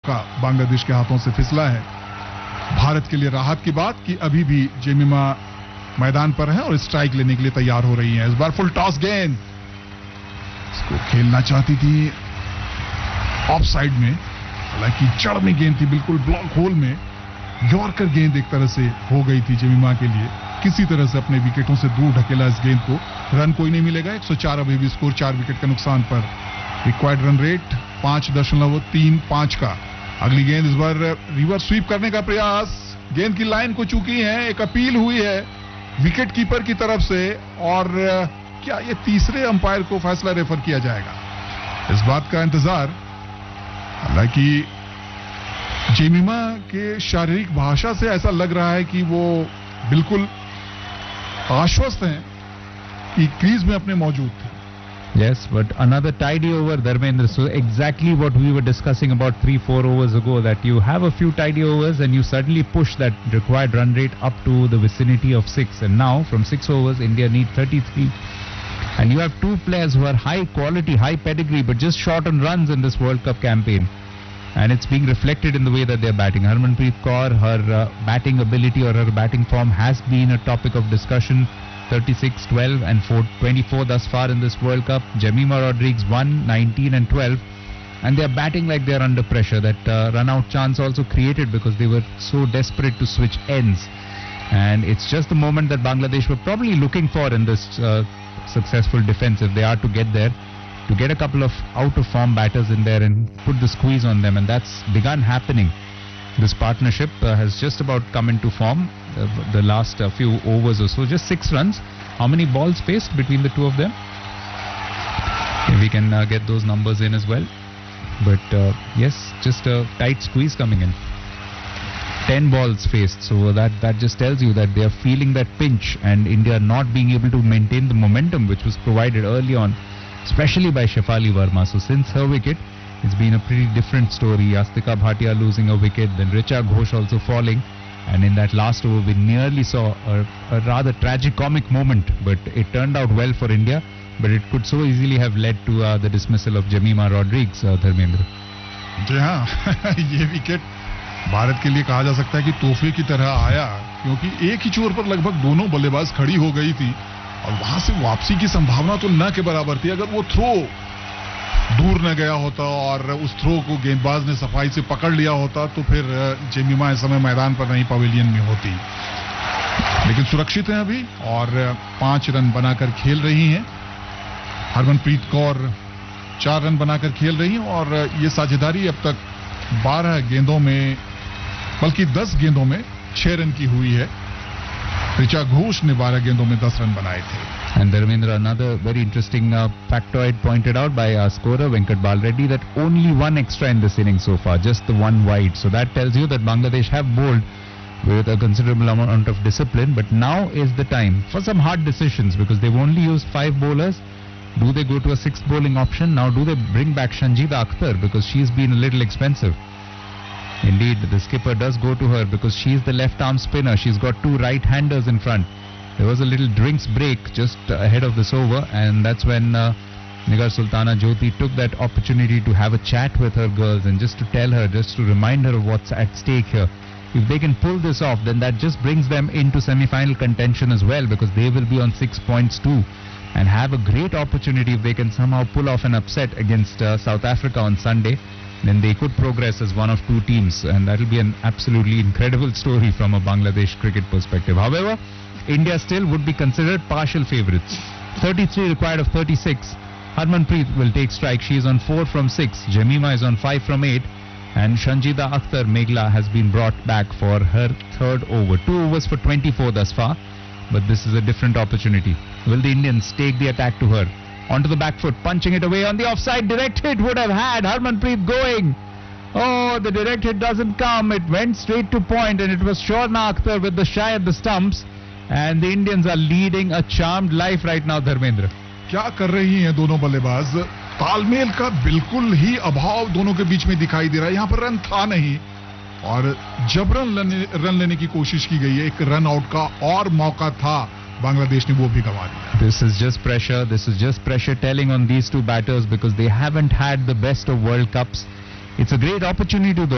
मौका बांग्लादेश के हाथों से फिसला है। भारत के लिए राहत की बात कि अभी भी जेमिमा मैदान पर है और स्ट्राइक लेने के लिए तैयार हो रही हैं। इस बार फुल टॉस गेंद इसको खेलना चाहती थी ऑफ साइड में, हालांकि जड़ में गेंद थी, बिल्कुल ब्लॉक होल में। यॉर्कर गेंद एक तरह से हो गई थी जेमिमा के लिए, किसी तरह से अपने विकेटों से दूर ढकेला इस गेंद को। रन कोई नहीं मिलेगा। 104 अभी भी स्कोर, 4 विकेट के नुकसान पर। रिक्वायर्ड रन रेट 5.35 का। अगली गेंद इस बार रिवर्स स्वीप करने का प्रयास, गेंद की लाइन को चूकी है, एक अपील हुई है विकेट कीपर की तरफ से, और क्या ये तीसरे अंपायर को फैसला रेफर किया जाएगा, इस बात का इंतजार। हालांकि जेमिमा के शारीरिक भाषा से ऐसा लग रहा है कि वो बिल्कुल आश्वस्त हैं कि क्रीज में अपने मौजूद थे। Yes, but another tidy over, Dharmendra. So exactly what we were discussing about 3-4 overs ago, that you have a few tidy overs and you suddenly push that required run rate up to the vicinity of 6. And now from 6 overs, India need 33. And you have two players who are high quality, high pedigree, but just short on runs in this World Cup campaign. And it's being reflected in the way that they're batting. Harmanpreet Kaur, her batting ability or her batting form has been a topic of discussion. 36, 12 and 24 thus far in this World Cup. Jemimah Rodrigues 1, 19 and 12. And they're batting like they're under pressure. That run-out chance also created because they were so desperate to switch ends. And it's just the moment that Bangladesh were probably looking for in this successful defense, if they are to get there, to get a couple of out-of-form batters in there and put the squeeze on them. And that's begun happening. This partnership has just about come into form the last few overs or so. Just 6 runs. How many balls faced between the two of them? If we can get those numbers in as well. But yes, just a tight squeeze coming in. 10 balls faced. So that just tells you that they are feeling that pinch, and India not being able to maintain the momentum which was provided early on, especially by Shefali Verma. So since her wicket, it's been a pretty different story. Astika Bhatia losing a wicket, then Richa Ghosh also falling. And in that last over, we nearly saw a rather tragic-comic moment. But it turned out well for India. But it could so easily have led to the dismissal of Jemimah Rodrigues, Dharmendra. जी हाँ, ये wicket Bharat के लिए कहा जा सकता है कि तोहफे की तरह आया, क्योंकि एक ही छोर पर लगभग दोनों बल्लेबाज खड़ी हो गई थी और वहां से वापसी की संभावना तो न के बराबर थी। अगर वो थ्रो दूर न गया होता और उस थ्रो को गेंदबाज ने सफाई से पकड़ लिया होता तो फिर जेमिमा इस समय मैदान पर नहीं, पवेलियन में होती। लेकिन सुरक्षित हैं अभी और 5 रन बनाकर खेल रही हैं। हरमनप्रीत कौर 4 रन बनाकर खेल रही हैं और ये साझेदारी अब तक 12 गेंदों में, बल्कि 10 गेंदों में 6 रन की हुई है। ऋचा घोष ने 12 गेंदों में 10 रन बनाए थे। And Dharmendra, another very interesting factoid pointed out by our scorer Venkat Balreddy, that only 1 extra in this inning so far, just the 1 wide. So that tells you that Bangladesh have bowled with a considerable amount of discipline, but now is the time for some hard decisions because they've only used 5 bowlers. Do they go to a 6th bowling option? Now do they bring back Shanjida Akhtar because she's been a little expensive? Indeed, the skipper does go to her because she's the left arm spinner. She's got 2 right-handers in front. There was a little drinks break just ahead of this over, and that's when Nigar Sultana Jyoti took that opportunity to have a chat with her girls and just to tell her, just to remind her of what's at stake here. If they can pull this off, then that just brings them into semi-final contention as well, because they will be on 6 points too and have a great opportunity if they can somehow pull off an upset against South Africa on Sunday. Then they could progress as one of 2 teams, and that will be an absolutely incredible story from a Bangladesh cricket perspective. However, India still would be considered partial favourites. 33 required of 36. Harmanpreet will take strike. She is on 4 from 6. Jemimah is on 5 from 8. And Shanjida Akhtar Meghla has been brought back for her 3rd over. 2 overs for 24 thus far. But this is a different opportunity. Will the Indians take the attack to her? Onto the back foot, punching it away on the offside. Direct hit would have had Harmanpreet going. Oh, the direct hit doesn't come. It went straight to point, and it was Shorna Akhtar with the shy at the stumps. And the Indians are leading a charmed life right now, Dharmendra. क्या कर रही हैं दोनों बल्लेबाज? तालमेल का बिल्कुल ही अभाव दोनों के बीच में दिखाई दे रहा है। यहाँ पर रन था नहीं और जबरन रन लेने की कोशिश की गई है। एक रन आउट का और मौका था, बांग्लादेश ने वो भी गंवा दिया। This is just pressure. This is just pressure telling on these 2 batters because they haven't had the best of World Cups. It's a great opportunity though.